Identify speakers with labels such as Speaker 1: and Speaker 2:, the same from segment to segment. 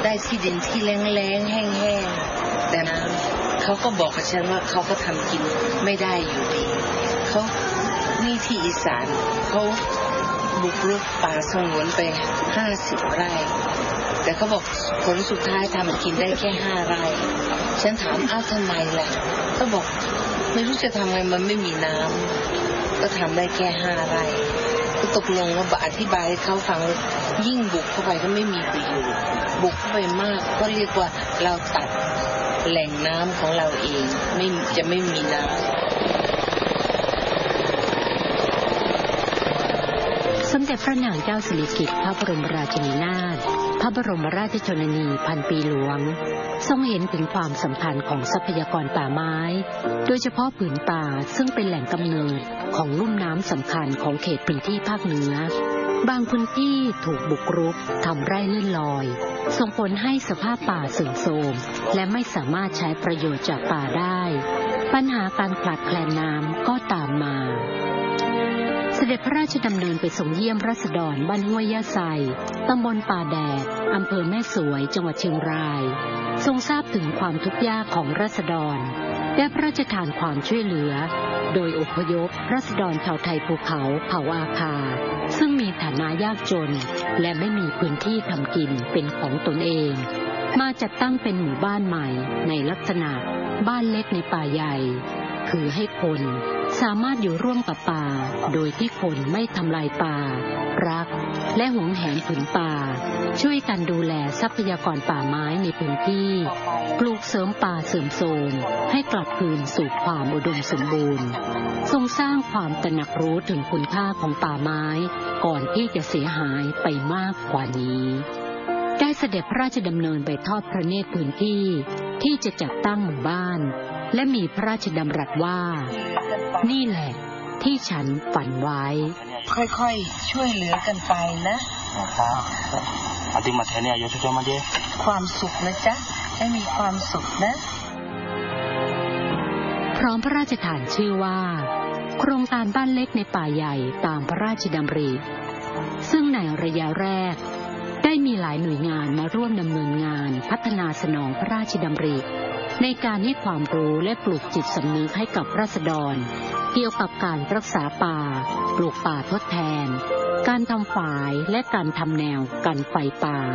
Speaker 1: ได้ที่ดินที่แล้งๆแห้งๆแต่น้ำเขาก็บอกกับฉันว่าเขาก็ทำกินไม่ได้อยู่ดีเขานี่ที่อีสานเขาบุกรุกป่าสงวนไป50 ไร่แต่เขาบอกผลสุดท้ายทำกินได้แค่5 ไร่ฉันถามอ้าวทำไมล่ะเขาบอกไม่รู้จะทำไงมันไม่มีน้ำก็ทำได้แค่5 ไร่ก็ตกลงว่าอธิบายให้เขาฟังยิ่งบุกเข้าไปก็ไม่มีประโยชน์บุกเข้าไปมากก็เรียกว่าเราตัดแหล่งน้ำของเราเองจะไม่มีน้ำ
Speaker 2: สมเด็จพระนางเจ้าสิริกิติ์พระบรมราชินีนาถพระบรมราชชนนีพันปีหลวงทรงเห็นถึงความสำคัญของทรัพยากรป่าไม้โดยเฉพาะผืนป่าซึ่งเป็นแหล่งกำเนิดของลุ่มน้ำสำคัญของเขตพื้นที่ภาคเหนือบางพื้นที่ถูกบุกรุกทำไร่เลื่อนลอยส่งผลให้สภาพป่าเสื่อมโทรมและไม่สามารถใช้ประโยชน์จากป่าได้ปัญหาการขาดแคลนน้ำก็ตามมาเสด็จพระราชดำเนินไปทรงเยี่ยมราษฎรบ้านห้วยย่าไซตำบลป่าแดดอำเภอแม่สวยจังหวัดเชียงรายทรงทราบถึงความทุกข์ยากของราษฎรได้พระราชทานความช่วยเหลือโดยอพยพราษฎรชาวไทยภูเขาเผ่าอาคาซึ่งมีฐานะยากจนและไม่มีพื้นที่ทำกินเป็นของตนเองมาจัดตั้งเป็นหมู่บ้านใหม่ในลักษณะบ้านเล็กในป่าใหญ่คือให้คนสามารถอยู่ร่วมกับป่าโดยที่คนไม่ทำลายป่ารักและหวงแหนผืนป่าช่วยกันดูแลทรัพยากรป่าไม้ในพื้นที่ปลูกเสริมป่าเสื่อมโทรมให้กลับคืนสู่ความอุดมสมบูรณ์ทรงสร้างความตระหนักรู้ถึงคุณค่าของป่าไม้ก่อนที่จะเสียหายไปมากกว่านี้ได้เสด็จพระราชดำเนินไปทอดพระเนตรพื้นที่ที่จะจัดตั้งหมู่บ้านและมีพระราชดำรัสว่านี่แหละที่ฉันฝันไว้
Speaker 1: ค่อยๆช่วยเหลือกันไปนะ
Speaker 3: อาทิตย์มาแทนเนี่ยยศจะมาเด้
Speaker 1: ความสุขนะจ๊ะให้มีความสุขนะ
Speaker 2: พร้อมพระราชทานชื่อว่าโครงการบ้านเล็กในป่าใหญ่ตามพระราชดำริซึ่งในระยะแรกได้มีหลายหน่วยงานมาร่วมดำเนินงานพัฒนาสนองพระราชดำริในการให้ความรู้และปลูกจิตสำนึกให้กับราษฎรเกี่ยวกับการรักษาป่าปลูกป่าทดแทนการทำฝายและการทำแนวกันไฟป่า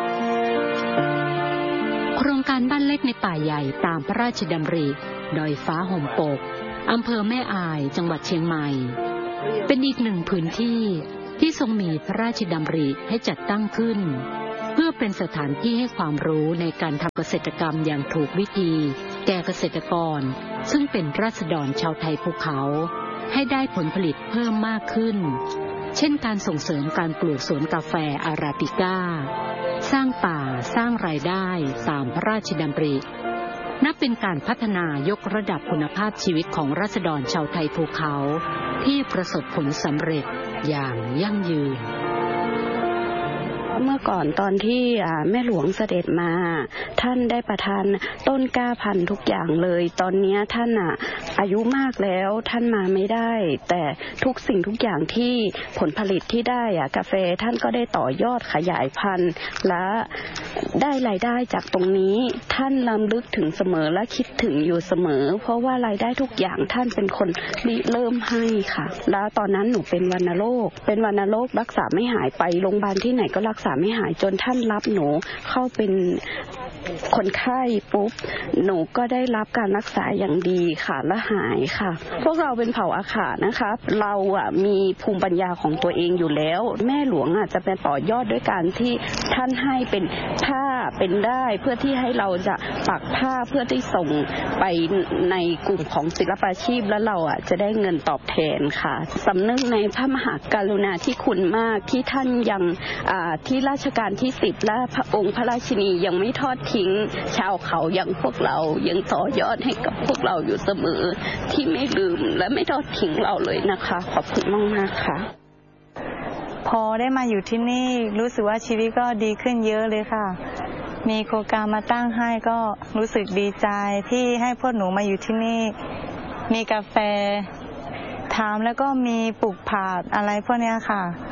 Speaker 2: โครงการบ้านเล็กในป่าใหญ่ตามพระราชดำริดอยฟ้าห่มปกอำเภอแม่อายจังหวัดเชียงใหม่เป็นอีกหนึ่งพื้นที่ที่ทรงมีพระราชดำริให้จัดตั้งขึ้นเพื่อเป็นสถานที่ให้ความรู้ในการทำเกษตรกรรมอย่างถูกวิธีแก่เกษตรกรซึ่งเป็นราษฎรชาวไทยภูเขาให้ได้ผลผลิตเพิ่มมากขึ้นเช่นการส่งเสริมการปลูกสวนกาแฟอาราบิก้าสร้างป่าสร้างรายได้ตามพระราชดำรินับเป็นการพัฒนายกระดับคุณภาพชีวิตของราษฎรชาวไทยภูเขาที่ประสบผลสำเร็จอย่างยั่งยืน
Speaker 4: เมื่อก่อนตอนที่แม่หลวงเสด็จมาท่านได้ประทานต้นกล้าพันธุ์ทุกอย่างเลยตอนนี้ท่านอายุมากแล้วท่านมาไม่ได้แต่ทุกสิ่งทุกอย่างที่ผลผลิตที่ได้กาแฟท่านก็ได้ต่อยอดขยายพันธุ์และได้รายได้จากตรงนี้ท่านรำลึกถึงเสมอและคิดถึงอยู่เสมอเพราะว่ารายได้ทุกอย่างท่านเป็นคนริเริ่มให้ค่ะแล้วตอนนั้นหนูเป็นวัณโรครักษาไม่หายไปโรงพยาบาลที่ไหนก็รักษาไม่หายจนท่านรับหนูเข้าเป็นคนไข้ปุ๊บหนูก็ได้รับการรักษาอย่างดีค่ะและหายค่ะพวกเราเป็นเผ่าอาขานะคะเรามีภูมิปัญญาของตัวเองอยู่แล้วแม่หลวงจะเป็นต่อยอดด้วยการที่ท่านให้เป็นผ้าเป็นได้เพื่อที่ให้เราจะปักผ้าเพื่อที่ส่งไปในกลุ่มของศิลปาชีพแล้วเราจะได้เงินตอบแทนค่ะสำนึกในพระมหากรุณาธิคุณมากที่ท่านยังที่รัชกาลที่10และพระองค์พระราชินียังไม่ทอดทิ้งชาวเขาอย่างพวกเรายังต่อยอดให้กับพวกเราอยู่เสมอที่ไม่ลืมและไม่ทอดทิ้งเราเลยนะคะขอบคุณมากๆค่ะ
Speaker 5: พอได้มาอยู่ที่นี่รู้สึกว่าชีวิตก็ดีขึ้นเยอะเลยค่ะมีโครงการมาตั้งให้ก็รู้สึกดีใจที่ให้พวกหนูมาอยู่ที่นี่มีกาแฟทำแล้วก็มีปลูกผักอะไรพวกนี้ค่ะ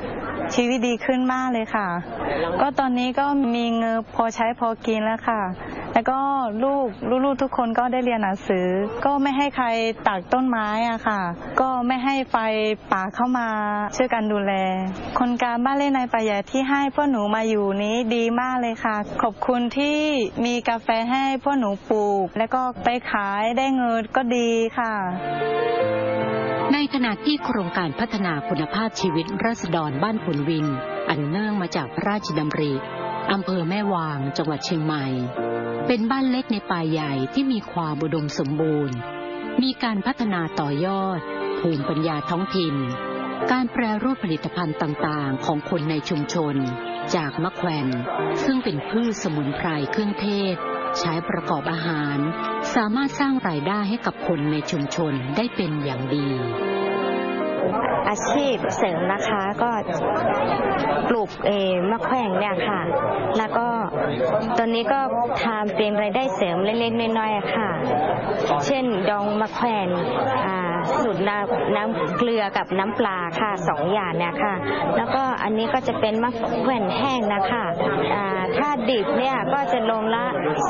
Speaker 5: ชีวิตดีขึ้นมากเลยค่ะก็ตอนนี้ก็มีเงินพอใช้พอกินแล้วค่ะแล้วก็ลูกทุกคนก็ได้เรียนหนังสือก็ไม่ให้ใครตัดต้นไม้อะค่ะก็ไม่ให้ไฟป่าเข้ามาช่วยกันดูแลคนการบ้านเล่นในป่าใหญ่ที่ให้พวกหนูมาอยู่นี้ดีมากเลยค่ะขอบคุณที่มีกาแฟให้พวกหนูปลูกแล้วก็ไปขายได้เงินก็ดีค่ะ
Speaker 2: ในขณะที่โครงการพัฒนาคุณภาพชีวิตราษฎรบ้านผลวินอันเนื่องมาจากพระราชดำริอำเภอแม่วางจังหวัดเชียงใหม่เป็นบ้านเล็กในป่าใหญ่ที่มีความอุดมสมบูรณ์มีการพัฒนาต่อยอดภูมิปัญญาท้องถิ่นการแปรรูปผลิตภัณฑ์ต่างๆของคนในชุมชนจากมะแขวนซึ่งเป็นพืชสมุนไพรเครื่องเทศใช้ประกอบอาหารสามารถสร้างรายได้ให้กับคนในชุมชนได้เป็นอย่างดี
Speaker 6: อาชีพเสริมนะคะก็ปลูกมะแขวนเนี่ยค่ะแล้วก็ตอนนี้ก็ทำเป็นรายได้เสริมเล็กๆน้อยๆค่ะเช่นดองมะแขวนสูตรน้ำเกลือกับน้ำปลาค่ะ2อย่างเนี่ยค่ะแล้วก็อันนี้ก็จะเป็นมะแขวนแห้งนะคะถ้าดิบเนี่ยก็จะโลละ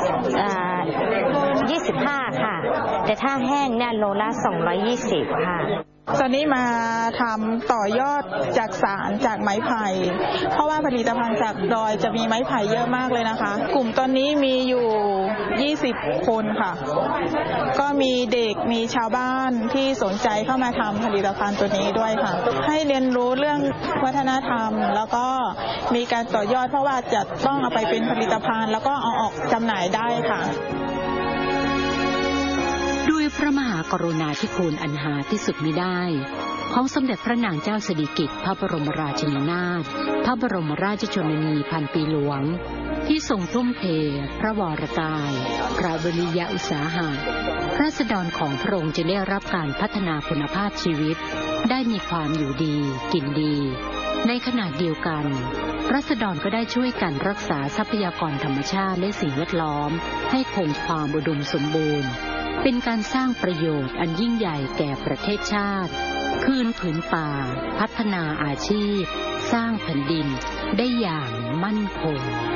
Speaker 6: 25ค่ะแต่ถ้าแห้งเนี่ยโลละ220ค่ะ
Speaker 7: ตอนนี้มาทำต่อยอดจากสารจากไม้ไผ่เพราะว่าผลิตภัณฑ์จากดอยจะมีไม้ไผ่เยอะมากเลยนะคะกลุ่มตอนนี้มีอยู่20คนค่ะก็มีเด็กมีชาวบ้านที่สนใจเข้ามาทำผลิตภัณฑ์ตัวนี้ด้วยค่ะให้เรียนรู้เรื่องวัฒนธรรมแล้วก็มีการต่อยอดเพราะว่าจะต้องเอาไปเป็นผลิตภัณฑ์แล้วก็เอาออกจำหน่ายได้ค่ะ
Speaker 2: ด้วยพระมหากรุณาธิคุณอันหาที่สุดมิได้ของสมเด็จพระนางเจ้าสิริกิติ์พระบรมราชินีนาถพระบรมราชชนนีพันปีหลวงที่ทรงทุ่มเทพระวรกายพระวิริยะอุตสาหะราษฎรของพระองค์จะได้รับการพัฒนาคุณภาพชีวิตได้มีความอยู่ดีกินดีในขณะเดียวกันราษฎรก็ได้ช่วยกันรักษาทรัพยากรธรรมชาติและสิ่งแวดล้อมให้คงความอุดมสมบูรณ์เป็นการสร้างประโยชน์อันยิ่งใหญ่แก่ประเทศชาติคืนผืนป่าพัฒนาอาชีพสร้างแผ่นดินได้อย่างมั่นคง